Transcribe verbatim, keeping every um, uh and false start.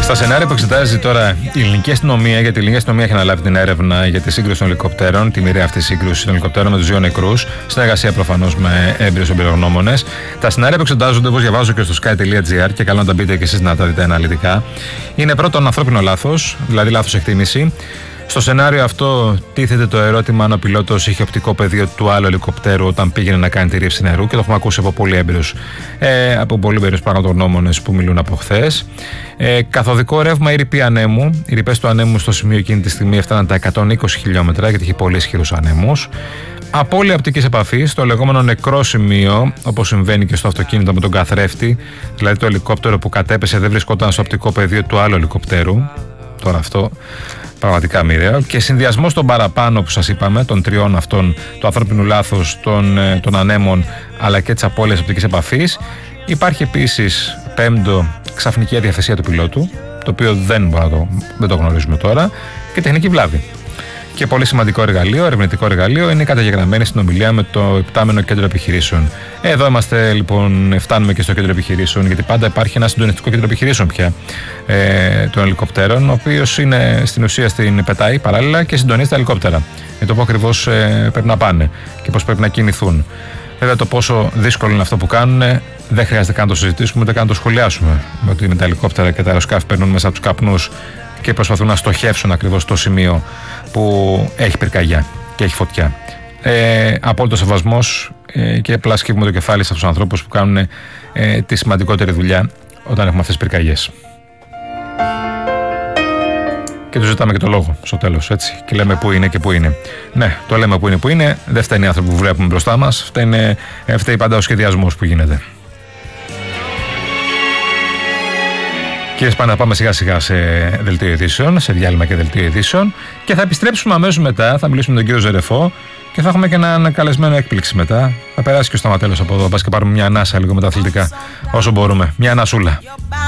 Στα σενάρια που εξετάζει τώρα η ελληνική αστυνομία, γιατί η ελληνική αστυνομία έχει αναλάβει την έρευνα για τη σύγκρουση των ελικοπτέρων, τη μοιραία αυτή σύγκρουση των ελικοπτέρων με τους δύο νεκρούς, συνεργασία προφανώς με έμπειρους εμπειρογνώμονες. Τα σενάρια που εξετάζονται, όπως διαβάζω και στο sky τελεία gr, και καλό να τα μπείτε και εσείς να τα δείτε αναλυτικά, είναι πρώτον ανθρώπινο λάθος, δηλαδή λάθος εκτίμηση. Στο σενάριο αυτό τίθεται το ερώτημα αν ο πιλότος είχε οπτικό πεδίο του άλλου ελικοπτέρου όταν πήγαινε να κάνει τη ρήψη νερού, και το έχουμε ακούσει από πολύ έμπειρους, ε, από πολύ έμπειρους πραγματογνώμονες που μιλούν από χθες. Ε, καθοδικό ρεύμα ή ρηπή ανέμου. Οι ρηπές του ανέμου στο σημείο εκείνη τη στιγμή έφταναν τα εκατόν είκοσι χιλιόμετρα, γιατί είχε πολύ ισχυρούς ανέμους. Απώλεια οπτικής επαφής, το λεγόμενο νεκρό σημείο, όπως συμβαίνει και στο αυτοκίνητο με τον καθρέφτη, δηλαδή το ελικόπτερο που κατέπεσε δεν βρισκόταν στο οπτικό πεδίο του άλλου ελικοπτέρου. Τώρα αυτό πραγματικά μοιραίο. Και συνδυασμός των παραπάνω που σας είπαμε, των τριών αυτών, του ανθρώπινου λάθους, των, των ανέμων, αλλά και της απώλειας οπτικής επαφής. Υπάρχει επίσης, πέμπτο, ξαφνική αδιαθεσία του πιλότου, το οποίο δεν, το, δεν το γνωρίζουμε τώρα, και τεχνική βλάβη. Και πολύ σημαντικό εργαλείο, ερευνητικό εργαλείο, είναι η καταγεγραμμένη συνομιλία με το Υπτάμενο Κέντρο Επιχειρήσεων. Εδώ είμαστε λοιπόν, φτάνουμε και στο Κέντρο Επιχειρήσεων, γιατί πάντα υπάρχει ένα συντονιστικό κέντρο επιχειρήσεων πια ε, των ελικοπτέρων, ο οποίος είναι στην ουσία στην πετάει παράλληλα και συντονίζει τα ελικόπτερα για το πού ακριβώς ε, πρέπει να πάνε και πώς πρέπει να κινηθούν. Βέβαια, το πόσο δύσκολο είναι αυτό που κάνουν δεν χρειάζεται καν να το συζητήσουμε, ούτε καν να το σχολιάσουμε. Ότι με τα ελικόπτερα και τα αεροσκάφη περνούν μέσα από τους καπνούς και προσπαθούν να στοχεύσουν ακριβώς το σημείο που έχει πυρκαγιά και έχει φωτιά. Ε, απόλυτο σεβασμός ε, και απλά σκύβουμε το κεφάλι σε αυτούς τους ανθρώπους που κάνουν ε, τη σημαντικότερη δουλειά όταν έχουμε αυτές τις πυρκαγιές. Και τους ζητάμε και το λόγο στο τέλος, έτσι. Και λέμε πού είναι και πού είναι. Ναι, το λέμε πού είναι που είναι. Δεν φταίνει οι άνθρωποι που βλέπουμε μπροστά μας. Φταίνει, φταίει πάντα ο σχεδιασμός που γίνεται. Κύριε Σπάνα, πάμε σιγά σιγά σε δελτίο ειδήσεων, σε διάλειμμα και δελτίο ειδήσεων, και θα επιστρέψουμε αμέσως μετά. Θα μιλήσουμε με τον κύριο Ζερεφό και θα έχουμε και έναν καλεσμένο έκπληξη μετά. Θα περάσει και ο Σταματέλος από εδώ. Πας και πάρουμε μια ανάσα λίγο με τα αθλητικά, όσο μπορούμε. Μια ανασούλα.